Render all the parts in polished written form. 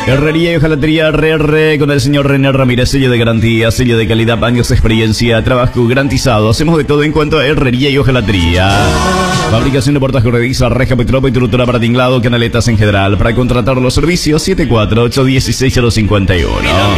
Herrería y hojalatería RR con el señor René Ramírez, sello de garantía, sello de calidad, años de experiencia, trabajo garantizado. Hacemos de todo en cuanto a herrería y hojalatería. Fabricación de puertas corredizas, reja, petropa y estructura para tinglado, canaletas en general. Para contratar los servicios, 748-16051.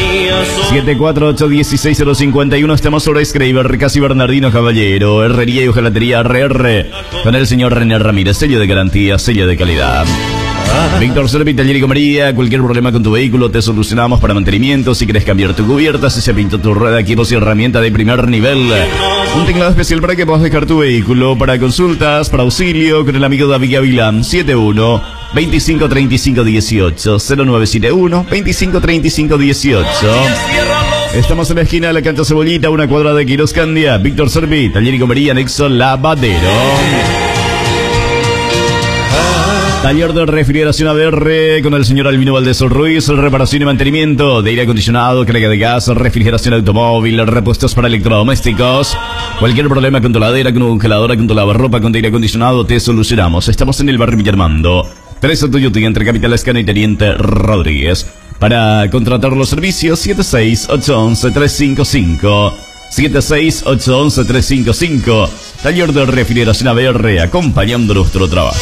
748-16051. Estamos sobre Escreiber, casi Bernardino Caballero. Herrería y hojalatería RR con el señor René Ramírez, sello de garantía, sello de calidad. Víctor Servi, taller y comería. Cualquier problema con tu vehículo te solucionamos para mantenimiento. Si quieres cambiar tu cubierta, si se pintó tu rueda, equipos y herramienta de primer nivel. Un tinglado especial para que puedas dejar tu vehículo. Para consultas, para auxilio, con el amigo David Gavilán. 71 25 35 18 0971 25 35 18. Estamos en la esquina de la cancha Cebollita, una cuadra de Quiroscandia. Víctor Servi, taller y comería, anexo Lavadero. Taller de refrigeración ABR con el señor Albino Valdés Ruiz, reparación y mantenimiento de aire acondicionado, carga de gas, refrigeración automóvil, repuestos para electrodomésticos. Cualquier problema con tu ladera, con tu congeladora, con tu lavarropa, con aire acondicionado, te solucionamos. Estamos en el barrio Villarmando, 3 Toyota entre Capital Escana y Teniente Rodríguez. Para contratar los servicios, 76811-355. 76811-355. Taller de refrigeración ABR, acompañando nuestro trabajo.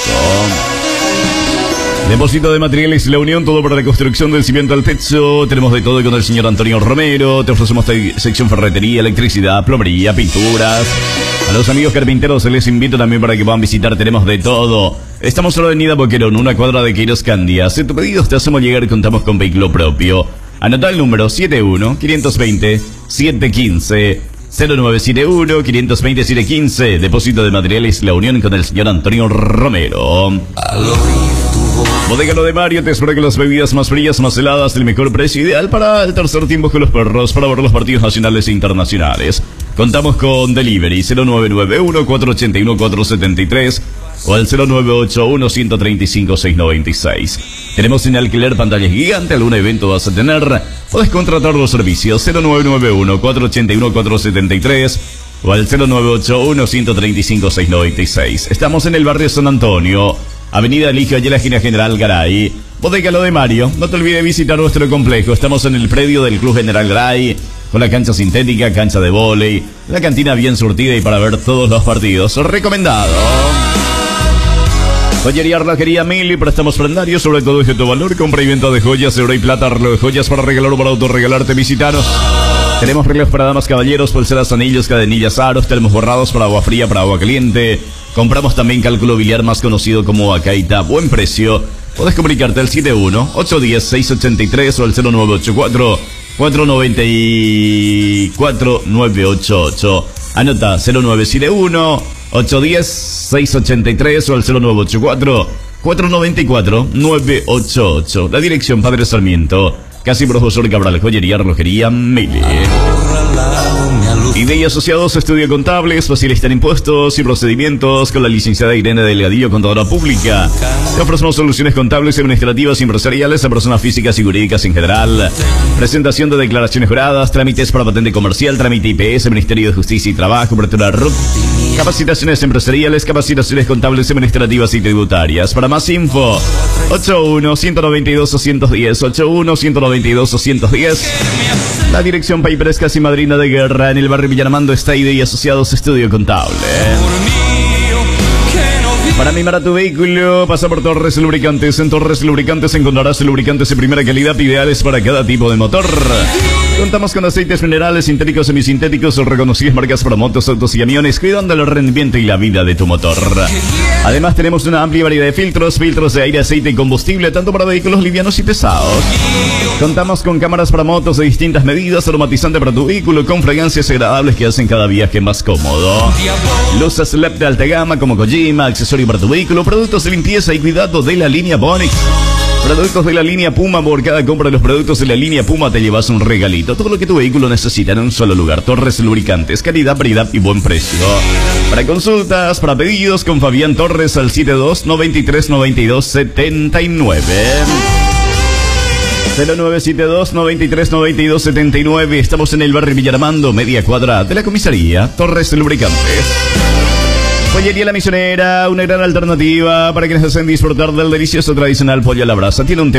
Depósito de materiales La Unión, todo para la construcción del cimiento al techo. Tenemos de todo con el señor Antonio Romero. Te ofrecemos sección ferretería, electricidad, plomería, pinturas. A los amigos carpinteros se les invito también para que puedan visitar. Tenemos de todo. Estamos en la avenida Boquerón, una cuadra de Quiroscandia. Si tu pedido te hacemos llegar, contamos con vehículo propio. Anotá el número 71-520-715. 0971-520-715. Depósito de materiales La Unión con el señor Antonio Romero. Bodega Lo de Mario te espera con las bebidas más frías, más heladas, el mejor precio ideal para el tercer tiempo con los perros, para ver los partidos nacionales e internacionales. Contamos con delivery 0991-481-473 o al 0981-135-696. Tenemos en alquiler pantallas gigante, algún evento vas a tener. Podés contratar los servicios 0991-481-473 o al 0981-135-696. Estamos en el barrio San Antonio, Avenida Eligio Ayala, esquina General Garay. Bodega Lo de Mario. No te olvides visitar nuestro complejo. Estamos en el predio del Club General Garay, con la cancha sintética, cancha de vóley, la cantina bien surtida y para ver todos los partidos. Recomendado. Joyería, relojería Mili, préstamos prendarios, sobre todo de tu valor, compra y venta de joyas, oro y plata, reloj de joyas para regalar o para autorregalarte, visitanos. Tenemos relojes para damas, caballeros, pulseras, anillos, cadenillas, aros, tenemos borrados para agua fría, para agua caliente. Compramos también cálculo biliar, más conocido como Acaita, buen precio. Podés comunicarte al 71-810-683 o al 0984-494-988. Anota 0971-810-683 o al 0984-494-988. La dirección Padre Sarmiento, casi Profesor Cabral, joyería, relojería Mili. IDEI Asociados, estudio contable, especialista en impuestos y procedimientos, con la licenciada Irene Delgadillo, contadora pública. Te ofrecemos soluciones contables y administrativas y empresariales a personas físicas y jurídicas en general. Presentación de declaraciones juradas, trámites para patente comercial, trámite IPS, Ministerio de Justicia y Trabajo, cobertura RUT, capacitaciones empresariales, capacitaciones contables, administrativas y tributarias. Para más info, 81-192-210, 81-192-210. La dirección Paipres, casi madrina de guerra, en el barrio Villarmando está IDEI Asociados, estudio contable. Para mimar a tu vehículo, pasa por Torres Lubricantes. En Torres Lubricantes encontrarás lubricantes de primera calidad, ideales para cada tipo de motor. Contamos con aceites minerales, sintéticos, semisintéticos o reconocidas marcas para motos, autos y camiones, cuidando el rendimiento y la vida de tu motor. Además tenemos una amplia variedad de filtros de aire, aceite y combustible, tanto para vehículos livianos y pesados. Contamos con cámaras para motos de distintas medidas, aromatizante para tu vehículo, con fragancias agradables que hacen cada viaje más cómodo. Luces LED de alta gama como Kojima, accesorio para tu vehículo, productos de limpieza y cuidado de la línea Bonix. Productos de la línea Puma. Por cada compra de los productos de la línea Puma te llevas un regalito. Todo lo que tu vehículo necesita en un solo lugar. Torres Lubricantes, calidad, variedad y buen precio. Para consultas, para pedidos, con Fabián Torres al 72-93-92-79. 0972-93-92-79. Estamos en el barrio Villarmando, media cuadra de la comisaría. Torres Lubricantes. Pollería La Misionera, una gran alternativa para quienes deseen disfrutar del delicioso tradicional pollo a la brasa. Tiene un